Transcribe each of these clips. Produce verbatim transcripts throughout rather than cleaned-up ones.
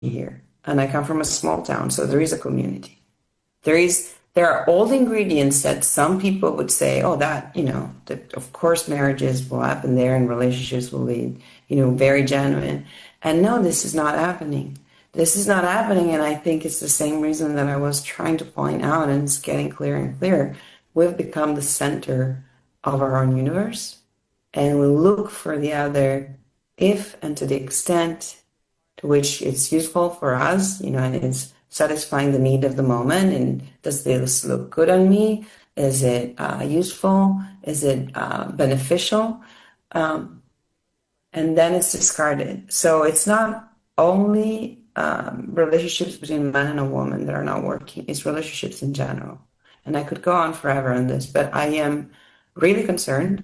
here, and I come from a small town, so there is a community. There is there are all the ingredients that some people would say, oh, that, you know, that of course marriages will happen there and relationships will be, you know, very genuine. And no, this is not happening. This is not happening, and I think it's the same reason that I was trying to point out, and it's getting clearer and clearer. We've become the center of our own universe, and we look for the other if and to the extent to which it's useful for us, you know, and it's satisfying the need of the moment. And does this look good on me? Is it uh, useful? Is it uh, beneficial? Um, and then it's discarded. So it's not only um, relationships between a man and a woman that are not working, it's relationships in general. And I could go on forever on this, but I am really concerned.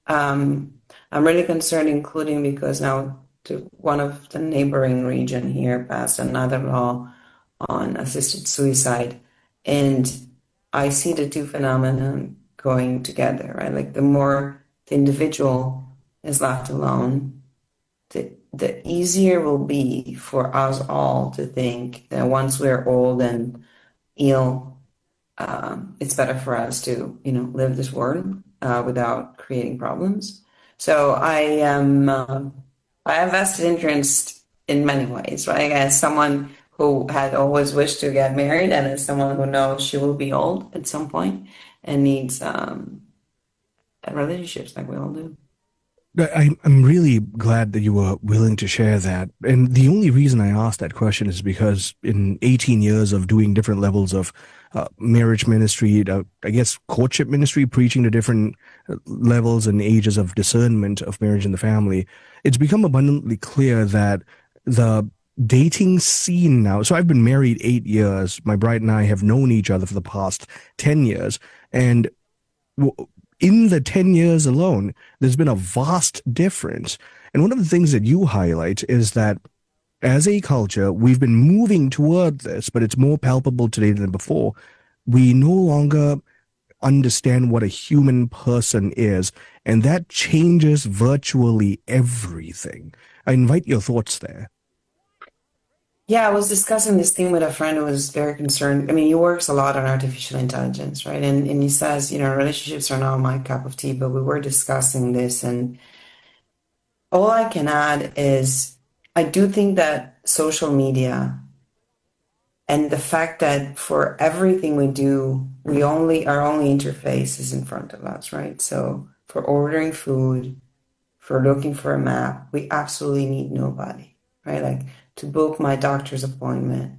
Um, I'm really concerned, including because now to one of the neighboring region here passed another law on assisted suicide. And I see the two phenomena going together, right? Like the more the individual is left alone, the, the easier will be for us all to think that once we're old and ill, um, it's better for us to, you know, live this world uh, without creating problems. So I am, uh, I have vested interest in many ways, right? As someone who had always wished to get married, and as someone who knows she will be old at some point and needs um, relationships like we all do. I, I'm really glad that you were willing to share that. And the only reason I asked that question is because in eighteen years of doing different levels of uh, marriage ministry, uh, I guess courtship ministry, preaching to different uh, levels and ages of discernment of marriage and the family, it's become abundantly clear that the dating scene now. So I've been married eight years. My bride and I have known each other for the past ten years. And w- in the ten years alone, there's been a vast difference. And one of the things that you highlight is that as a culture, we've been moving toward this, but it's more palpable today than before. We no longer understand what a human person is, and that changes virtually everything. I invite your thoughts there. Yeah, I was discussing this thing with a friend who was very concerned. I mean, he works a lot on artificial intelligence, right? And and he says, you know, relationships are not my cup of tea, but we were discussing this, and all I can add is I do think that social media and the fact that for everything we do, we only our only interface is in front of us, right? So for ordering food, for looking for a map, we absolutely need nobody, right? Like to book my doctor's appointment,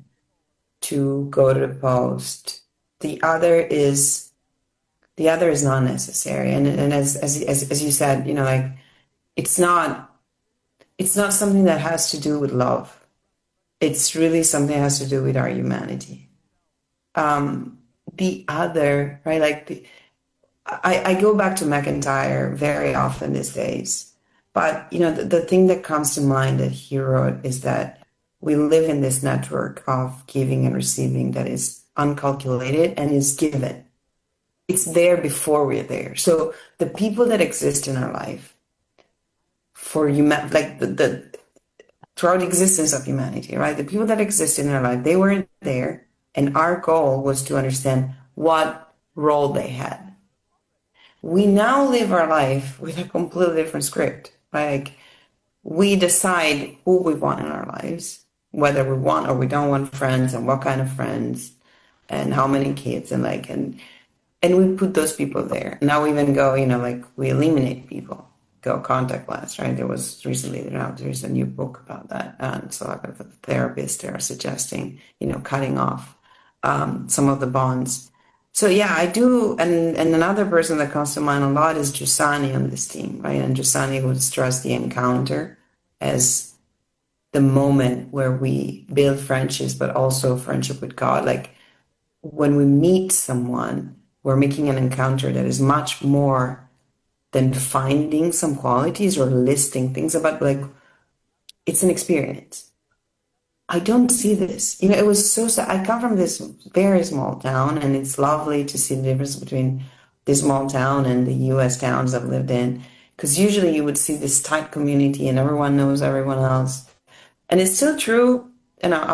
to go to the post. The other is the other is not necessary. And and as as as, as you said, you know, like it's not it's not something that has to do with love. It's really something that has to do with our humanity. Um, the other, right? Like the, I, I go back to McIntyre very often these days. But you know, the, the thing that comes to mind that he wrote is that we live in this network of giving and receiving that is uncalculated and is given. It's there before we're there. So the people that exist in our life for human, like the, the throughout the existence of humanity, right? The people that exist in our life, they weren't there, and our goal was to understand what role they had. We now live our life with a completely different script. Like we decide who we want in our lives, whether we want or we don't want friends, and what kind of friends, and how many kids, and like and and we put those people there. Now we even go, you know, like we eliminate people, go contactless, right? There was recently there there's a new book about that, and so a lot of therapists are suggesting, you know, cutting off um, some of the bonds. So yeah, I do, and and another person that comes to mind a lot is Giussani on this team, right? And Giussani would stress the encounter as the moment where we build friendships, but also friendship with God. Like when we meet someone, we're making an encounter that is much more than finding some qualities or listing things about, like it's an experience. I don't see this. You know, it was so sad. I come from this very small town, and it's lovely to see the difference between this small town and the U S towns I've lived in. Because usually you would see this tight community and everyone knows everyone else. And it's still true, you know,